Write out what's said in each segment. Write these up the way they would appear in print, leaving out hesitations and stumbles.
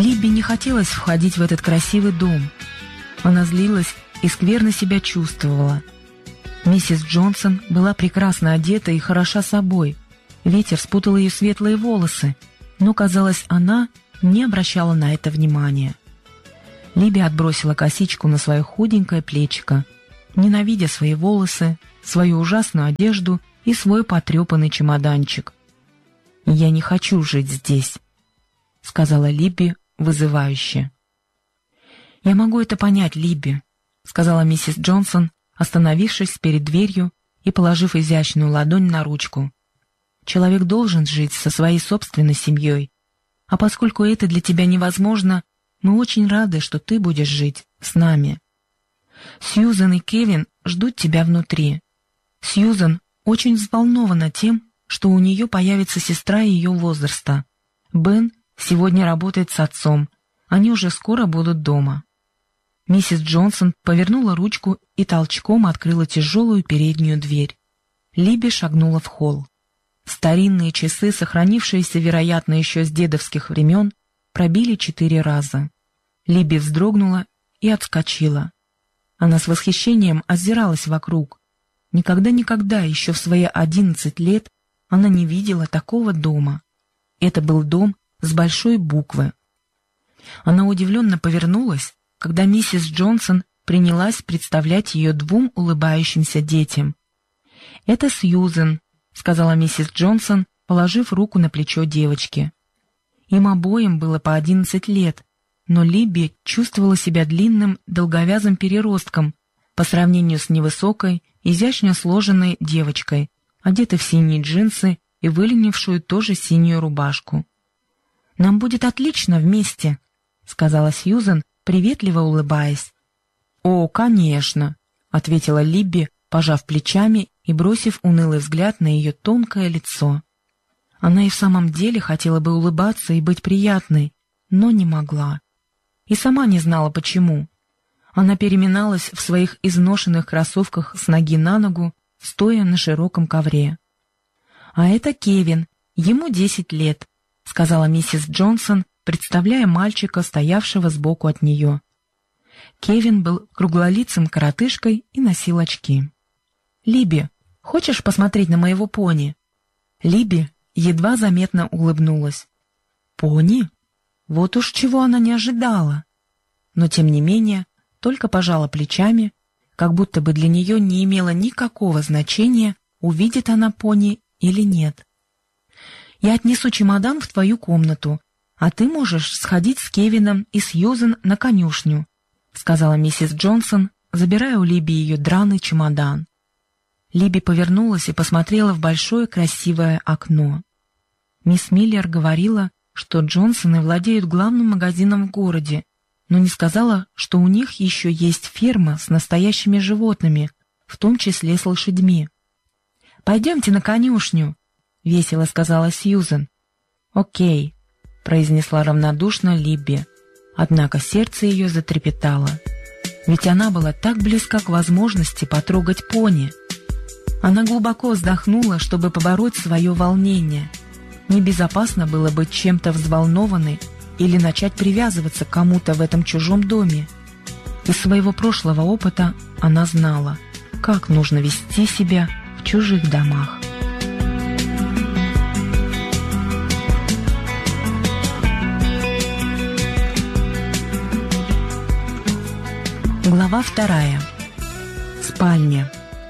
Либби не хотелось входить в этот красивый дом. Она злилась и скверно себя чувствовала. Миссис Джонсон была прекрасно одета и хороша собой. Ветер спутал ее светлые волосы, но, казалось, она не обращала на это внимания. Либби отбросила косичку на свое худенькое плечико, ненавидя свои волосы, свою ужасную одежду и свой потрепанный чемоданчик. «Я не хочу жить здесь», — сказала Либби вызывающе. «Я могу это понять, Либби», — сказала миссис Джонсон, остановившись перед дверью и положив изящную ладонь на ручку. «Человек должен жить со своей собственной семьей, а поскольку это для тебя невозможно, мы очень рады, что ты будешь жить с нами. Сьюзен и Кевин ждут тебя внутри. Сьюзен очень взволнована тем, что у нее появится сестра ее возраста. Бен сегодня работает с отцом, они уже скоро будут дома». Миссис Джонсон повернула ручку и толчком открыла тяжелую переднюю дверь. Либби шагнула в холл. Старинные часы, сохранившиеся, вероятно, еще с дедовских времен, пробили 4 раза. Либби вздрогнула и отскочила. Она с восхищением озиралась вокруг. Никогда еще в свои 11 лет она не видела такого дома. Это был дом с большой буквы. Она удивленно повернулась, когда миссис Джонсон принялась представлять ее 2 улыбающимся детям. «Это Сьюзен», — сказала миссис Джонсон, положив руку на плечо девочки. Им обоим было по 11 лет, но Либби чувствовала себя длинным, долговязым переростком по сравнению с невысокой, изящно сложенной девочкой, одетой в синие джинсы и выленившую тоже синюю рубашку. «Нам будет отлично вместе», — сказала Сьюзен, приветливо улыбаясь. «О, конечно», — ответила Либби, пожав плечами и бросив унылый взгляд на ее тонкое лицо. Она и в самом деле хотела бы улыбаться и быть приятной, но не могла. И сама не знала, почему. Она переминалась в своих изношенных кроссовках с ноги на ногу, стоя на широком ковре. «А это Кевин, ему 10 лет», — сказала миссис Джонсон, представляя мальчика, стоявшего сбоку от нее. Кевин был круглолицым коротышкой и носил очки. «Либби, хочешь посмотреть на моего пони?» Либби едва заметно улыбнулась. «Пони?» Вот уж чего она не ожидала. Но, тем не менее, только пожала плечами, как будто бы для нее не имело никакого значения, увидит она пони или нет. «Я отнесу чемодан в твою комнату, а ты можешь сходить с Кевином и Сьюзен на конюшню», — сказала миссис Джонсон, забирая у Либби ее драный чемодан. Либби повернулась и посмотрела в большое красивое окно. Мисс Миллер говорила, что Джонсоны владеют главным магазином в городе, но не сказала, что у них еще есть ферма с настоящими животными, в том числе с лошадьми. «Пойдемте на конюшню», — весело сказала Сьюзен. «Окей», — произнесла равнодушно Либби, однако сердце ее затрепетало. Ведь она была так близка к возможности потрогать пони. Она глубоко вздохнула, чтобы побороть свое волнение. Небезопасно было быть чем-то взволнованной или начать привязываться к кому-то в этом чужом доме. Из своего прошлого опыта она знала, как нужно вести себя в чужих домах. Глава 2. Спальня.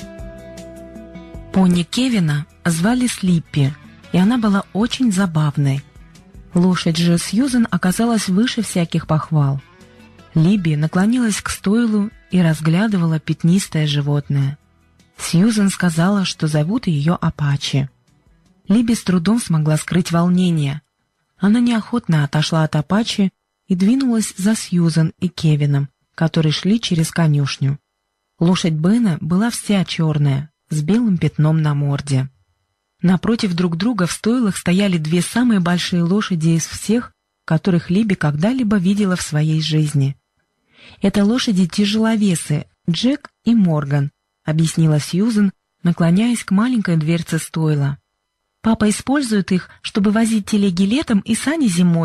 Пони Кевина звали Слиппи, и она была очень забавной. Лошадь же Сьюзен оказалась выше всяких похвал. Либби наклонилась к стойлу и разглядывала пятнистое животное. Сьюзен сказала, что зовут ее Апачи. Либби с трудом смогла скрыть волнение. Она неохотно отошла от Апачи и двинулась за Сьюзен и Кевином, которые шли через конюшню. Лошадь Бена была вся черная, с белым пятном на морде. Напротив друг друга в стойлах стояли 2 самые большие лошади из всех, которых Либби когда-либо видела в своей жизни. «Это лошади-тяжеловесы, Джек и Морган», — объяснила Сьюзен, наклоняясь к маленькой дверце стойла. «Папа использует их, чтобы возить телеги летом и сани зимой,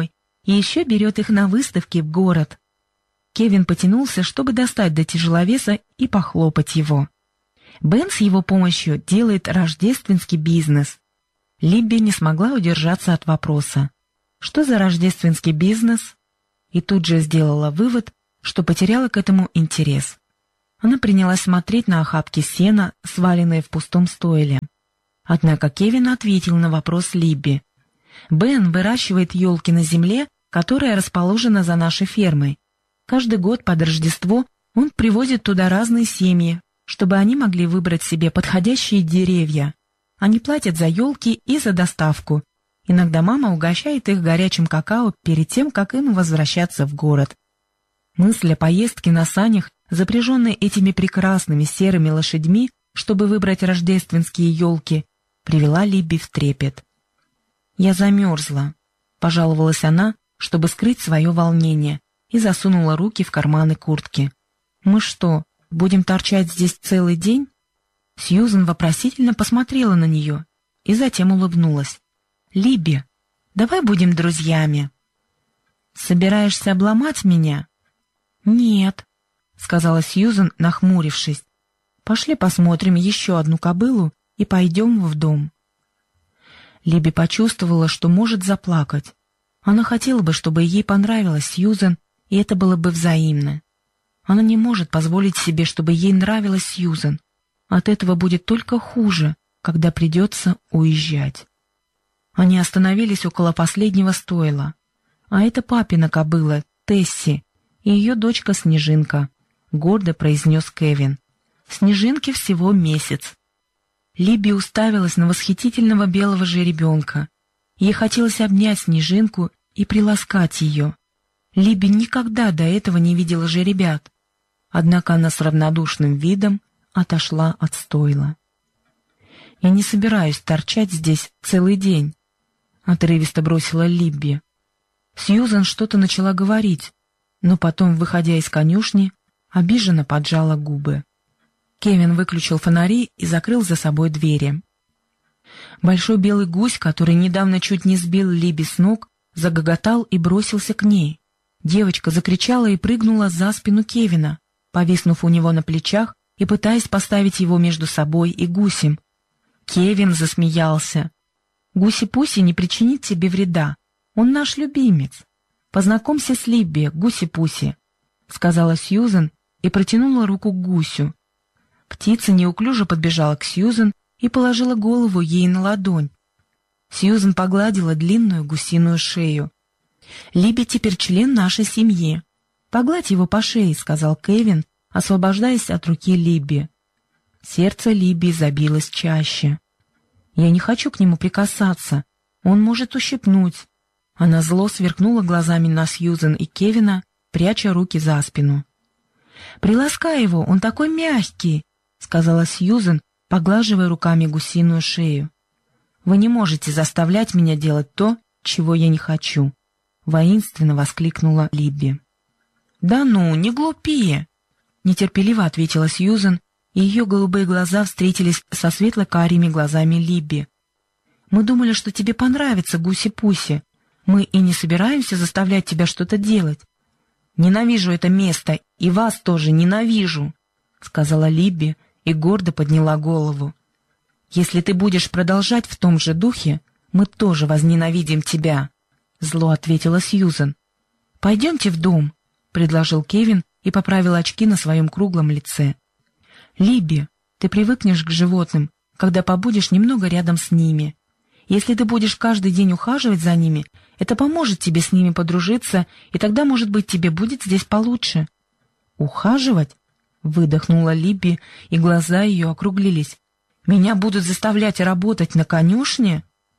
и еще берет их на выставки в город. Кевин потянулся, чтобы достать до тяжеловеса и похлопать его. Бен с его помощью делает рождественский бизнес. Либби не смогла удержаться от вопроса: что за рождественский бизнес? И тут же сделала вывод, что потеряла к этому интерес. Она принялась смотреть на охапки сена, сваленные в пустом стойле. Однако Кевин ответил на вопрос Либби. «Бен выращивает елки на земле, которая расположена за нашей фермой. Каждый год под Рождество он привозит туда разные семьи, чтобы они могли выбрать себе подходящие деревья. Они платят за елки и за доставку. Иногда мама угощает их горячим какао перед тем, как им возвращаться в город». Мысль о поездке на санях, запряженной этими прекрасными серыми лошадьми, чтобы выбрать рождественские елки, привела Либби в трепет. «Я замерзла», — пожаловалась она, чтобы скрыть свое волнение, и засунула руки в карманы куртки. «Мы что, будем торчать здесь целый день?» Сьюзен вопросительно посмотрела на нее и затем улыбнулась. «Либби, давай будем друзьями». «Собираешься обломать меня?» «Нет», — сказала Сьюзен, нахмурившись. «Пошли посмотрим еще одну кобылу и пойдем в дом». Либби почувствовала, что может заплакать. Она хотела бы, чтобы ей понравилась Сьюзен, и это было бы взаимно. Она не может позволить себе, чтобы ей нравилась Сьюзен. От этого будет только хуже, когда придется уезжать. Они остановились около последнего стойла. А это папина кобыла, Тесси, и ее дочка Снежинка, гордо произнес Кевин. Снежинке всего месяц. Либби уставилась на восхитительного белого жеребенка. Ей хотелось обнять Снежинку и приласкать ее. Либби никогда до этого не видела жеребят. Однако она с равнодушным видом отошла от стойла. «Я не собираюсь торчать здесь целый день», — отрывисто бросила Либби. Сьюзен что-то начала говорить, но потом, выходя из конюшни, обиженно поджала губы. Кевин выключил фонари и закрыл за собой двери. Большой белый гусь, который недавно чуть не сбил Либби с ног, загоготал и бросился к ней. Девочка закричала и прыгнула за спину Кевина, повиснув у него на плечах и пытаясь поставить его между собой и гусем. Кевин засмеялся. «Гуси-пуси не причинит тебе вреда. Он наш любимец. Познакомься с Либби, Гуси-пуси», — сказала Сьюзен и протянула руку к гусю. Птица неуклюже подбежала к Сьюзен и положила голову ей на ладонь. Сьюзен погладила длинную гусиную шею. «Либби теперь член нашей семьи. Погладь его по шее», — сказал Кевин, освобождаясь от руки Либби. Сердце Либби забилось чаще. «Я не хочу к нему прикасаться. Он может ущипнуть». Она зло сверкнула глазами на Сьюзен и Кевина, пряча руки за спину. «Приласкай его, он такой мягкий», — сказала Сьюзен, поглаживая руками гусиную шею. «Вы не можете заставлять меня делать то, чего я не хочу», — воинственно воскликнула Либби. «Да ну, не глупи!» — нетерпеливо ответила Сьюзен, и ее голубые глаза встретились со светло-карими глазами Либби. «Мы думали, что тебе понравится, Гуси-Пуси. Мы и не собираемся заставлять тебя что-то делать». «Ненавижу это место, и вас тоже ненавижу», — сказала Либби и гордо подняла голову. «Если ты будешь продолжать в том же духе, мы тоже возненавидим тебя», — зло ответила Сьюзен. «Пойдемте в дом», — предложил Кевин и поправил очки на своем круглом лице. «Либби, ты привыкнешь к животным, когда побудешь немного рядом с ними. Если ты будешь каждый день ухаживать за ними, это поможет тебе с ними подружиться, и тогда, может быть, тебе будет здесь получше». «Ухаживать?» — выдохнула Либби, и глаза ее округлились. «Меня будут заставлять работать на конюшне?»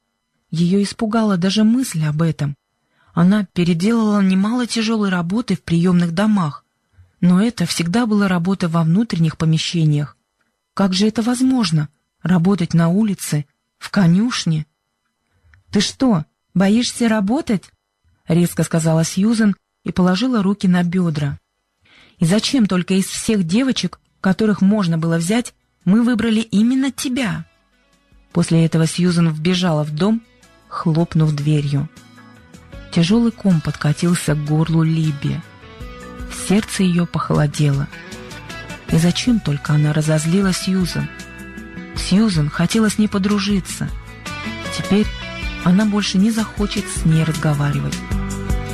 Ее испугала даже мысль об этом. Она переделала немало тяжелой работы в приемных домах, но это всегда была работа во внутренних помещениях. Как же это возможно — работать на улице, в конюшне? «Ты что, боишься работать?» — резко сказала Сьюзен и положила руки на бедра. «И зачем только из всех девочек, которых можно было взять, мы выбрали именно тебя?» После этого Сьюзен вбежала в дом, хлопнув дверью. Тяжелый ком подкатился к горлу Либби. Сердце ее похолодело. И зачем только она разозлила Сьюзан? Сьюзан хотела с ней подружиться. Теперь она больше не захочет с ней разговаривать.